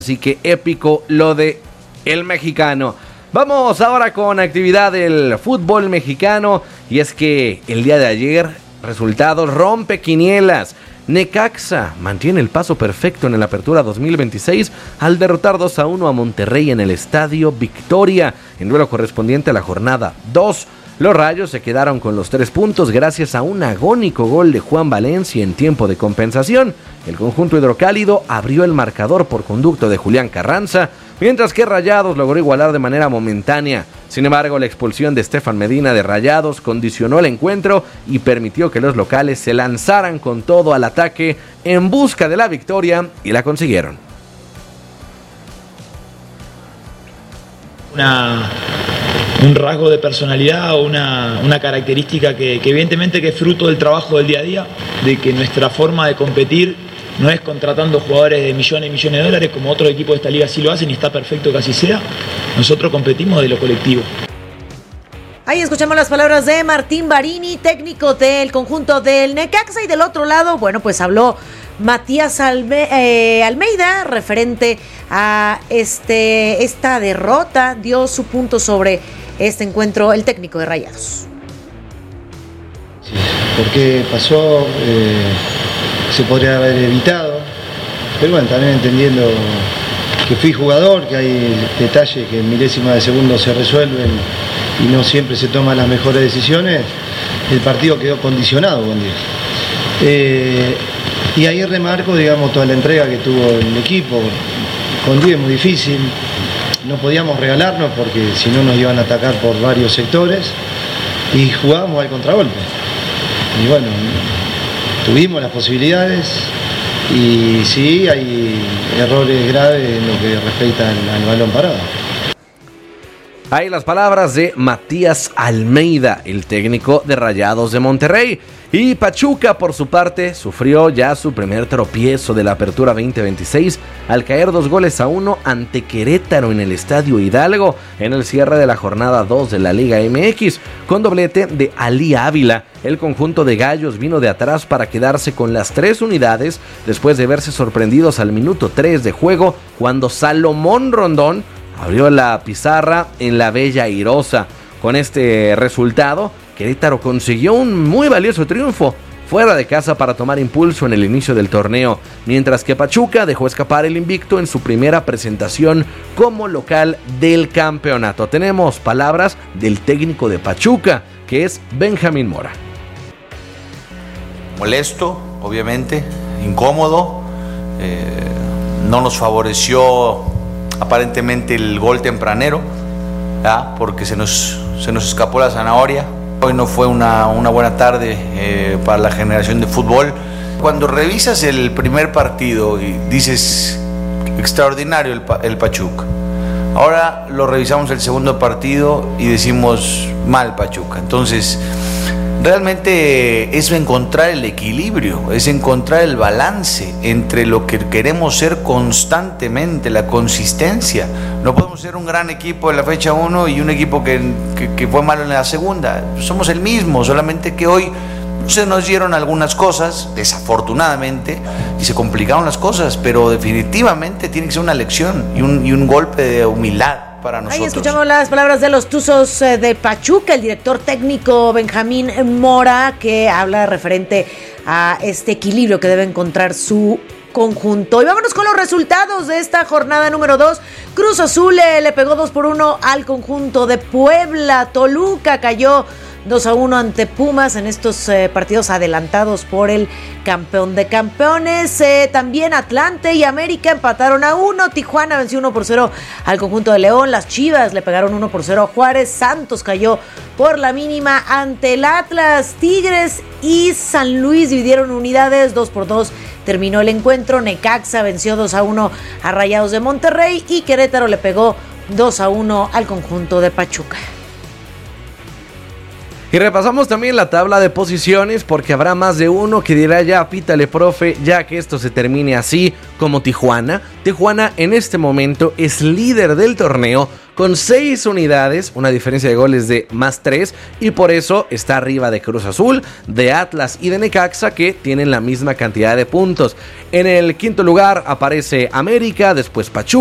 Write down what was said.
Así que épico lo de el mexicano. Vamos ahora con actividad del fútbol mexicano. Y es que el día de ayer, resultados rompequinielas. Necaxa mantiene el paso perfecto en el Apertura 2026 al derrotar 2-1 a Monterrey en el Estadio Victoria, en duelo correspondiente a la jornada 2. Los Rayos se quedaron con los 3 puntos gracias a un agónico gol de Juan Valencia en tiempo de compensación. El conjunto hidrocálido abrió el marcador por conducto de Julián Carranza, mientras que Rayados logró igualar de manera momentánea. Sin embargo, la expulsión de Estefan Medina de Rayados condicionó el encuentro y permitió que los locales se lanzaran con todo al ataque en busca de la victoria y la consiguieron. Un rasgo de personalidad o una característica que evidentemente que es fruto del trabajo del día a día, de que nuestra forma de competir no es contratando jugadores de millones y millones de dólares como otros equipos de esta liga sí lo hacen y está perfecto que así sea. Nosotros competimos de lo colectivo. Ahí escuchamos las palabras de Martín Barini, técnico del conjunto del Necaxa, y del otro lado, bueno, pues habló Matías Almeida referente a esta derrota, dio su punto sobre este encuentro el técnico de Rayados. Sí, ¿por qué pasó? Se podría haber evitado, pero bueno, también entendiendo que fui jugador, que hay detalles que en milésimas de segundo se resuelven y no siempre se toman las mejores decisiones. El partido quedó condicionado con 10. Y ahí remarco, digamos, toda la entrega que tuvo el equipo. Con 10 es muy difícil, no podíamos regalarnos porque si no nos iban a atacar por varios sectores y jugábamos al contragolpe. Y bueno, tuvimos las posibilidades y sí, hay errores graves en lo que respecta al balón parado. Ahí las palabras de Matías Almeida, el técnico de Rayados de Monterrey. Y Pachuca, por su parte, sufrió ya su primer tropiezo de la Apertura 2026 al caer 2-1 ante Querétaro en el Estadio Hidalgo en el cierre de la jornada 2 de la Liga MX. Con doblete de Ali Ávila, el conjunto de Gallos vino de atrás para quedarse con las 3 unidades después de verse sorprendidos al minuto 3 de juego cuando Salomón Rondón abrió la pizarra en la Bella Airosa. Con este resultado, Querétaro consiguió un muy valioso triunfo fuera de casa para tomar impulso en el inicio del torneo, mientras que Pachuca dejó escapar el invicto en su primera presentación como local del campeonato. Tenemos palabras del técnico de Pachuca, que es Benjamín Mora. Molesto, obviamente, incómodo, no nos favoreció aparentemente el gol tempranero, ¿verdad? Porque se nos escapó la zanahoria. Hoy no fue una buena tarde para la generación de fútbol. Cuando revisas el primer partido y dices extraordinario el Pachuca, ahora lo revisamos el segundo partido y decimos mal Pachuca. Entonces realmente es encontrar el equilibrio, es encontrar el balance entre lo que queremos ser constantemente, la consistencia. No podemos ser un gran equipo en la fecha 1 y un equipo que fue malo en la segunda. Somos el mismo, solamente que hoy se nos dieron algunas cosas, desafortunadamente, y se complicaron las cosas, pero definitivamente tiene que ser una lección y un golpe de humildad para nosotros. Ahí escuchamos las palabras de los Tuzos de Pachuca, el director técnico Benjamín Mora, que habla referente a este equilibrio que debe encontrar su conjunto. Y vámonos con los resultados de esta jornada número 2. Cruz Azul le pegó 2-1 al conjunto de Puebla. Toluca cayó 2-1 ante Pumas en estos partidos adelantados por el campeón de campeones. También Atlante y América empataron a 1. Tijuana venció 1-0 al conjunto de León. Las Chivas le pegaron 1-0 a Juárez. Santos cayó por la mínima ante el Atlas. Tigres y San Luis dividieron unidades, 2-2 terminó el encuentro. Necaxa venció 2-1 a Rayados de Monterrey y Querétaro le pegó 2-1 al conjunto de Pachuca. Y repasamos también la tabla de posiciones porque habrá más de uno que dirá ya pítale profe, ya que esto se termine así, como Tijuana. Tijuana en este momento es líder del torneo con 6 unidades, una diferencia de goles de +3 y por eso está arriba de Cruz Azul, de Atlas y de Necaxa que tienen la misma cantidad de puntos. En el quinto lugar aparece América, después Pachuca.